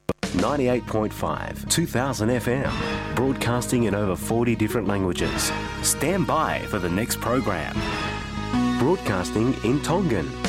98.5, 2000 FM, broadcasting in over 40 different languages. Stand by for the next program. Broadcasting in Tongan.